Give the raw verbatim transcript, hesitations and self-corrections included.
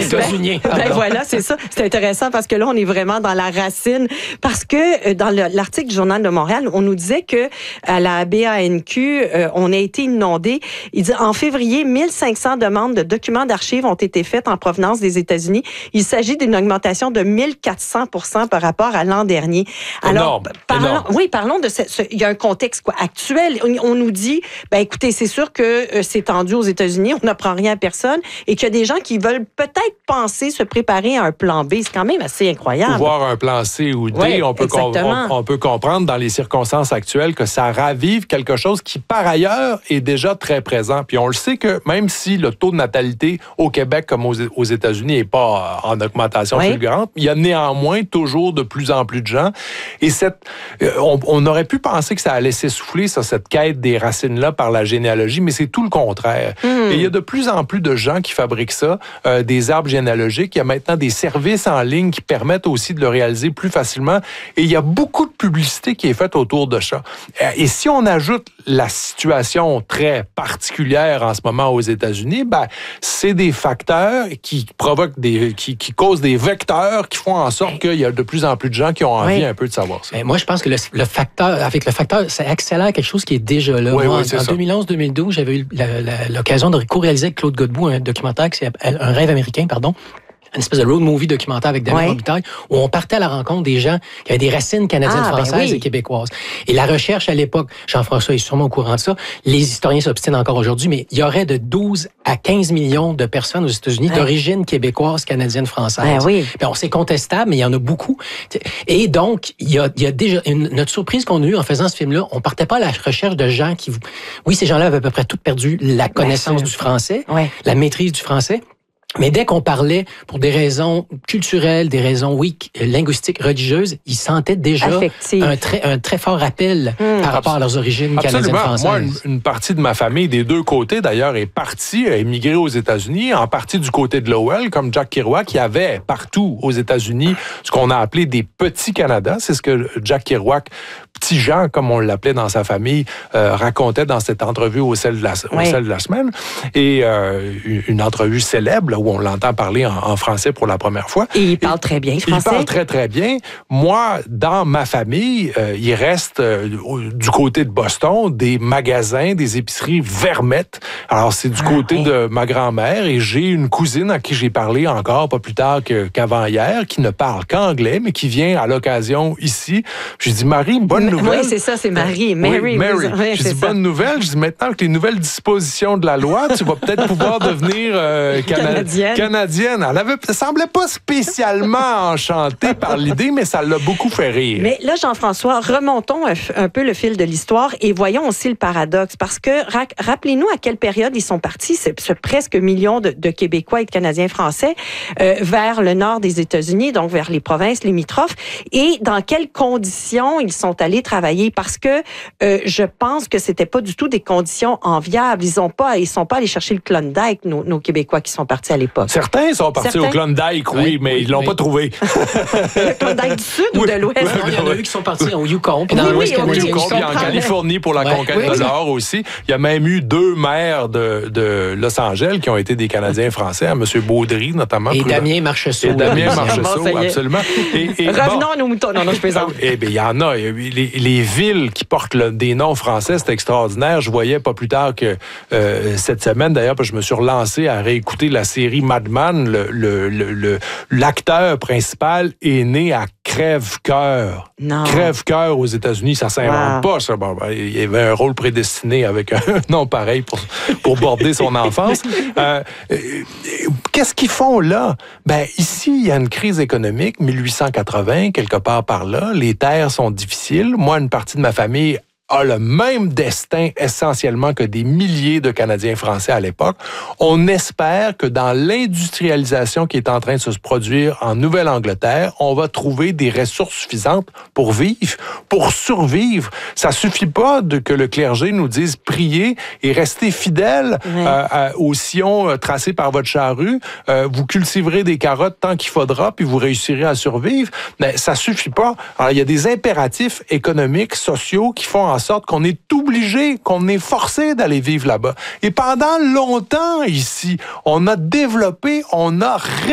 États-Unis. Ben, ben voilà, c'est ça. C'est intéressant parce que là, on est vraiment dans la racine. Parce que dans le, l'article du Journal de Montréal, on nous disait que à la B A N Q, euh, on a été inondé. Il dit en février, mille cinq cents demandes de documents d'archives ont été faites en provenance des États-Unis. Il s'agit d'une augmentation de mille quatre cents pour cent par rapport à l'an dernier. Alors, énorme, parlons, énorme. oui, parlons de ce, ce, il y a un contexte quoi, actuel. On, on nous dit, ben écoutez, c'est sûr que euh, c'est tendu aux États-Unis, on n'apprend rien à personne, et qu'il y a des gens qui veulent peut-être penser se préparer à un plan B. C'est quand même assez incroyable. Ou voir un plan C ou D, oui, on, peut com- on, on peut comprendre dans les circonstances actuelles que ça ravive quelque chose qui, par ailleurs, est déjà très présent. Puis on le sait que même si le taux de natalité au Québec comme aux, aux États-Unis n'est pas en augmentation oui. fulgurante, il y a néanmoins toujours de plus en plus de gens. Et cette, on, on aurait pu penser que ça allait s'essouffler, ça, cette quête des racines-là par la généalogie, mais c'est tout le contraire. Mmh. Et il y a de plus en plus de gens qui fabriquent ça, euh, des arbres généalogiques. Il y a maintenant des services en ligne qui permettent aussi de le réaliser plus facilement. Et il y a beaucoup de publicité qui est faite autour de ça. Et si on ajoute la situation très particulière en ce moment aux États-Unis, ben, c'est des facteurs qui provoquent des, qui, qui causent des vecteurs qui font en sorte qu'il y a de plus en plus de gens qui ont envie oui. un peu de savoir ça. Mais moi, je pense que le, le facteur, avec le facteur, ça accélère quelque chose qui est déjà là. Oui, moi, oui, en deux mille onze deux mille douze, j'avais eu la, la, l'occasion de co-réaliser avec Claude Godbout un documentaire qui s'appelle Un rêve américain, pardon. Une espèce de road movie documentaire avec David Robitaille, où on partait à la rencontre des gens qui avaient des racines canadiennes, ah, françaises ben oui. et québécoises. Et la recherche à l'époque, Jean-François est sûrement au courant de ça, les historiens s'obstinent encore aujourd'hui, mais il y aurait de douze à quinze millions de personnes aux États-Unis ouais. d'origine québécoise, canadienne, française. Ben oui. Puis on c'est contestable, mais il y en a beaucoup. Et donc, il y a, il y a déjà une, notre surprise qu'on a eue en faisant ce film-là, on partait pas à la recherche de gens qui... Oui, ces gens-là avaient à peu près tout perdu la connaissance du français, ouais. la maîtrise du français. Mais dès qu'on parlait pour des raisons culturelles, des raisons, oui, linguistiques, religieuses, ils sentaient déjà un très, un très fort rappel mmh. par rapport à leurs origines canadiennes françaises. Moi, une, une partie de ma famille, des deux côtés d'ailleurs, est partie, a émigré aux États-Unis, en partie du côté de Lowell, comme Jack Kerouac, qui avait partout aux États-Unis ce qu'on a appelé des petits Canada. C'est ce que Jack Kerouac, petit Jean, comme on l'appelait dans sa famille, euh, racontait dans cette entrevue au sel de la, au oui. sel de la semaine. Et euh, une entrevue célèbre, là, où on l'entend parler en, en français pour la première fois. Et il parle et, très bien français. Il parle très, très bien. Moi, dans ma famille, euh, il reste euh, du côté de Boston des magasins, des épiceries Vermette. Alors, c'est du ah, côté oui. de ma grand-mère et j'ai une cousine à qui j'ai parlé encore pas plus tard que, qu'avant hier, qui ne parle qu'anglais, mais qui vient à l'occasion ici. J'ai dit, Marie, bonne nouvelle. Oui, c'est ça, c'est Marie. Mary. Oui, Mary. Oui, j'ai dit, bonne nouvelle. Je dis, maintenant avec les nouvelles dispositions de la loi, tu vas peut-être pouvoir devenir euh, cana- canadienne. canadienne. Elle avait, ça semblait pas spécialement enchantée par l'idée, mais ça l'a beaucoup fait rire. Mais là, Jean-François, remontons un, un peu le fil de l'histoire et voyons aussi le paradoxe. Parce que, ra- rappelez-nous à quelle période ils sont partis, ce, ce presque million de, de Québécois et de Canadiens français, euh, vers le nord des États-Unis, donc vers les provinces limitrophes, et dans quelles conditions ils sont allés travailler. Parce que euh, je pense que c'était pas du tout des conditions enviables. Ils ont pas, ils sont pas allés chercher le Klondike, nos, nos Québécois qui sont partis à l'époque. Certains sont partis Certains? au Klondike, oui, oui mais oui, ils l'ont oui. pas trouvé. Le Klondike du Sud oui. ou de l'Ouest? Oui, il y en a eu qui sont partis au Yukon, puis oui, dans oui, l'Ouest canadien. Au Yukon, puis en Californie pour la ouais. conquête oui. de l'or aussi. Il y a même eu deux maires de, de Los Angeles qui ont été des Canadiens français, M. Baudry notamment. Et Damien Marcheseau. Et Damien Marcheseau, absolument. Et, et, Revenons bon, à nos moutons. Non, non, je plaisante. Eh bien, il y en a. Les, les villes qui portent le, des noms français, c'est extraordinaire. Je voyais pas plus tard que euh, cette semaine, d'ailleurs, parce que je me suis relancé à réécouter la série Mad Men. Le, le, le, le, l'acteur principal est né à Crève-Cœur. Non. Crève-Cœur aux États-Unis, ça s'invente wow. pas, ça. Bon, ben, il y avait un rôle prédestiné avec un nom pareil pour, pour border son enfance. Euh, euh, qu'est-ce qu'ils font là? Ben, ici, il y a une crise économique, dix-huit cent quatre-vingts, quelque part par là. Les terres sont difficiles. Moi, une partie de ma famille a le même destin essentiellement que des milliers de Canadiens français à l'époque. On espère que dans l'industrialisation qui est en train de se produire en Nouvelle-Angleterre, on va trouver des ressources suffisantes pour vivre, pour survivre. Ça suffit pas de que le clergé nous dise priez et restez fidèles ouais. euh, au sillon euh, tracé par votre charrue. Euh, vous cultiverez des carottes tant qu'il faudra, puis vous réussirez à survivre. Mais ça suffit pas. Alors, il y a des impératifs économiques, sociaux qui font en sorte qu'on est obligé, qu'on est forcé d'aller vivre là-bas. Et pendant longtemps, ici, on a développé, on a